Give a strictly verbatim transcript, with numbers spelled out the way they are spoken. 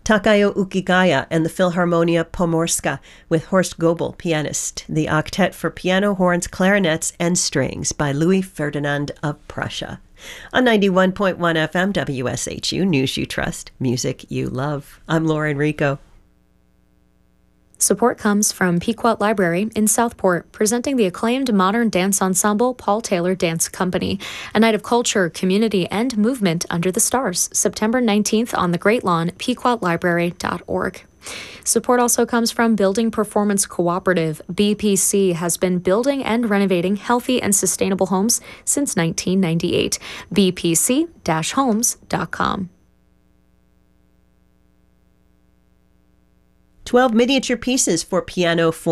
Takayo Ukigaya and the Philharmonia Pomorska with Horst Goebel, pianist. The Octet for Piano, Horns, Clarinets, and Strings by Louis Ferdinand of Prussia. On ninety-one point one F M W S H U, News You Trust, Music You Love. I'm Lauren Rico. Support comes from Pequot Library in Southport, presenting the acclaimed modern dance ensemble Paul Taylor Dance Company, a night of culture, community, and movement under the stars, September nineteenth on the Great Lawn, pequot library dot org. Support also comes from Building Performance Cooperative. B P C has been building and renovating healthy and sustainable homes since nineteen ninety-eight. b p c dash homes dot com. twelve miniature pieces for piano,